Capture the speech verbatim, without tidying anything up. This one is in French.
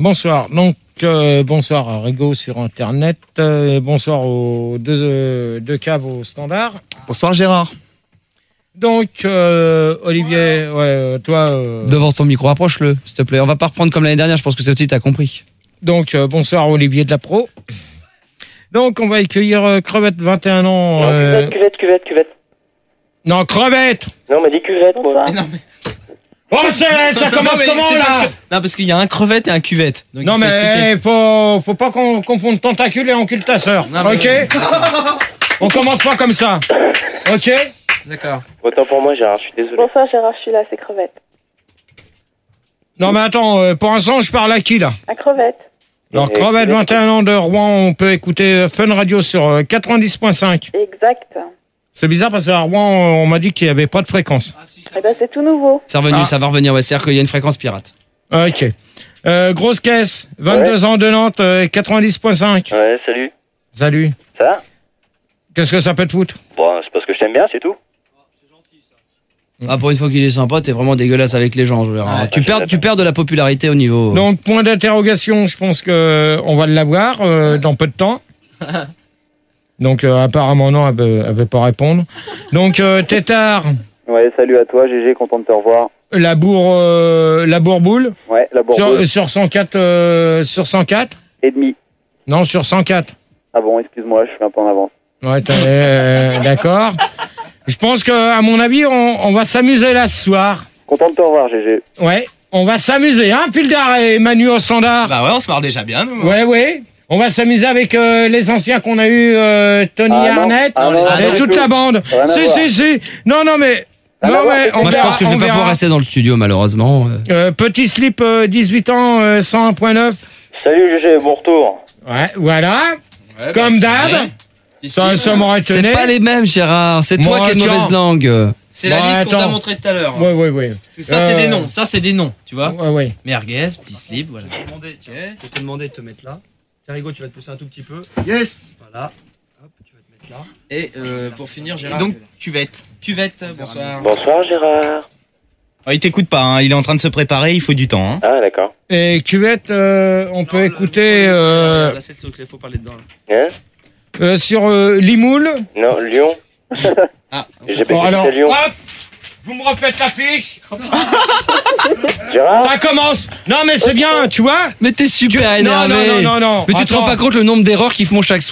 Bonsoir. Donc, euh, bonsoir à Rigaud sur Internet. Euh, bonsoir aux deux, euh, deux caves au standard. Bonsoir Gérard. Donc, euh, Olivier, ouais, toi... Euh... Devant ton micro, approche-le, s'il te plaît. On va pas reprendre comme l'année dernière, je pense que c'est aussi, t'as compris. Donc, euh, bonsoir Olivier de la Pro. Donc, on va accueillir euh, Crevette, vingt et un ans. Non, euh... cuvette, cuvette, cuvette, cuvette. Non, Crevette. Non, on m'a dit cuvette, moi. Mais non, mais... Oh, ça, ça commence non, comment, c'est là parce que... Non, parce qu'il y a un crevette et un cuvette. Donc non, il faut mais il faut, faut pas qu'on confondre tentacule et encultasseur. Non, mais... Ok. On commence pas comme ça. Ok. D'accord. Autant pour moi, Gérard, je suis désolé. Bonsoir Gérard, je suis là, c'est Crevette. Non, mais attends, euh, pour l'instant, je parle à qui, là? À Crevette. Alors, Et Crevette, vingt et un ans de Rouen, on peut écouter Fun Radio sur euh, quatre-vingt-dix point cinq. Exact. C'est bizarre parce qu'à Rouen, on m'a dit qu'il n'y avait pas de fréquence. Eh ben c'est tout nouveau. C'est revenu, Ah. ça va revenir, ouais. C'est-à-dire qu'il y a une fréquence pirate. Ok. Euh, grosse caisse, vingt-deux Ouais. ans de Nantes, euh, quatre-vingt-dix point cinq. Ouais, salut. Salut. Ça va? Qu'est-ce que ça peut te foutre? Bon, c'est parce que je t'aime bien, c'est tout. Ah, pour une fois qu'il est sympa, t'es vraiment dégueulasse avec les gens, je veux dire. Ouais, tu, bah, perds, je tu perds de la popularité au niveau... Donc, point d'interrogation, je pense que on va l'avoir euh, dans peu de temps. Donc, euh, apparemment, non, elle ne veut pas répondre. Donc, euh, Tétard, Ouais, salut à toi, G G, content de te revoir. la, bourre, euh, la bourboule, Ouais, la sur, bourbeuse. sur cent quatre, euh, sur cent quatre. Et demi. Non, sur cent quatre. Ah bon, excuse-moi, je suis un peu en avance. Ouais, t'as- euh, d'accord. Je pense qu'à mon avis, on, on va s'amuser là ce soir. Content de te revoir, G G. Ouais, on va s'amuser, hein, Fildar et Manu au standard. Bah ouais, on se marre déjà bien, nous. Ouais, ouais. On va s'amuser avec euh, les anciens qu'on a eu, euh, Tony Ah non. Arnett Ah non, et non, toute du la tout. bande. Rien à Si, voir. si, si. Non, non, mais... Rien Non, à voir, mais c'est on Moi, je verra, pense que je vais on pas verra. pouvoir rester dans le studio, malheureusement. euh. Euh, petit slip, euh, dix-huit ans, euh, cent un point neuf. Salut, G G, bon retour. Ouais, voilà. Ouais, Comme bah, d'hab. ouais. Ça, ça m'aurait C'est tenu. pas les mêmes, Gérard. C'est toi Moi, qui as de tiens. mauvaise langue. C'est la Bon, liste qu'on t'a attends. montré tout à l'heure. hein. Ouais, ouais, ouais. Ça, c'est Euh, des noms. Ça, c'est des noms, tu vois. Ouais, ouais. Merguez, petit slip, voilà. Je vais te demander, tiens, Ok. je vais te demander de te mettre là. Tiens, Rigaud, tu vas te pousser un tout petit peu. Yes. Voilà. Hop, tu vas te mettre là. Et euh, pour finir, Gérard. Et donc, cuvette. Cuvette, bonsoir. Bonsoir, Gérard. Ah, il t'écoute pas, hein. Il est en train de se préparer, il faut du temps. Hein. Ah, d'accord. Et Cuvette, euh, on peut écouter euh, Là, c'est le truc, il faut parler dedans. Là. Hein? euh, sur euh, Limoule. Non, Lyon. Ah, J'ai pas Bon, alors, écouté Lyon. hop, vous me refaites l'affiche. Gérard? Ça commence. Non, mais c'est bien, tu vois. Mais t'es super Tu- non, énervé. non, non, non, non. Mais tu te rends Attends. pas compte le nombre d'erreurs qu'ils font chaque soir.